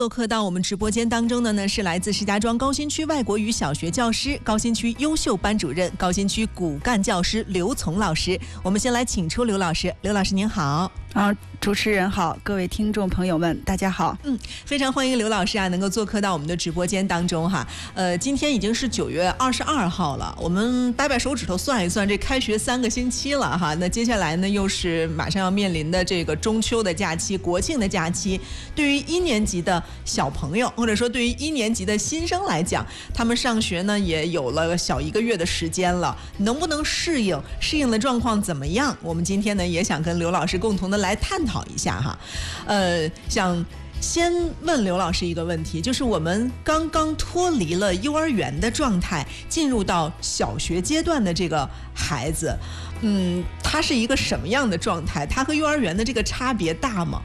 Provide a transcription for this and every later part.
做客到我们直播间当中的呢是来自石家庄高新区外国语小学教师、高新区优秀班主任、高新区骨干教师刘从老师。我们先来请出刘老师。刘老师您好。 主持人好，各位听众朋友们大家好。 非常欢迎刘老师能够做客到我们的直播间当中哈。今天已经是9月22号了，我们掰手指头算一算，这开学3个星期了哈。那接下来呢又是马上要面临的这个中秋的假期、国庆的假期，对于1年级的小朋友，或者说对于1年级的新生来讲，他们上学呢也有了小1个月的时间了，能不能适应的状况怎么样？我们今天呢也想跟刘老师共同的来探讨一下哈。想先问刘老师一个问题，就是我们刚刚脱离了幼儿园的状态，进入到小学阶段的这个孩子，他是一个什么样的状态？他和幼儿园的这个差别大吗？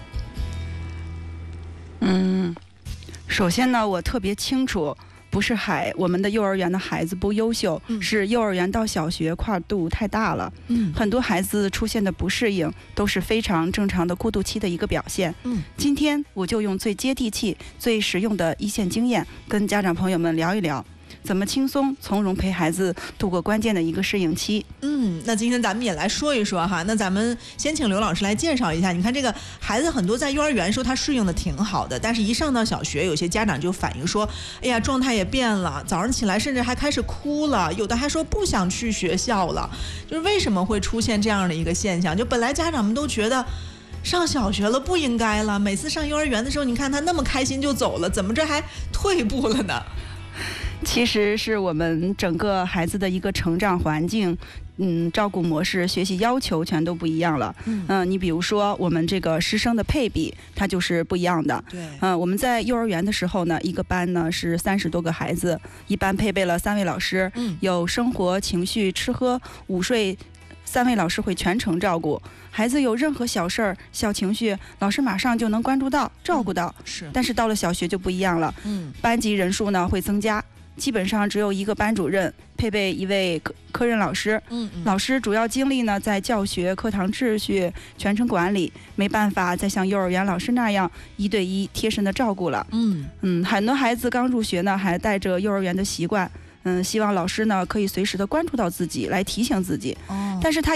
首先呢，我特别清楚，不是我们的幼儿园的孩子不优秀，是幼儿园到小学跨度太大了。很多孩子出现的不适应都是非常正常的过渡期的一个表现。今天我就用最接地气、最实用的一线经验，跟家长朋友们聊一聊，怎么轻松从容陪孩子度过关键的一个适应期。 那今天咱们也来说一说哈。那咱们先请刘老师来介绍一下。你看这个孩子很多在幼儿园说他适应的挺好的，但是一上到小学，有些家长就反映说，哎呀，状态也变了，早上起来甚至还开始哭了，有的还说不想去学校了。就是为什么会出现这样的一个现象？就本来家长们都觉得上小学了不应该了，每次上幼儿园的时候，你看他那么开心就走了，怎么这还退步了呢？ 其实是我们整个孩子的一个成长环境，照顾模式、学习要求全都不一样了。你比如说我们这个师生的配比，它就是不一样的。 对。 我们在幼儿园的时候呢，一个班呢是30多个孩子，一班配备了3位老师，有生活、情绪、吃喝、午睡3位老师会全程照顾孩子，有任何小事儿、小情绪，老师马上就能关注到、照顾到。 是。 但是到了小学就不一样了。班级人数呢会增加。基本上只有1个班主任，配备1位科任老师。老师主要精力呢在教学、课堂秩序、全程管理，没办法再像幼儿园老师那样1对1贴身的照顾了。很多孩子刚入学呢，还带着幼儿园的习惯。希望老师呢可以随时的关注到自己，来提醒自己。但是他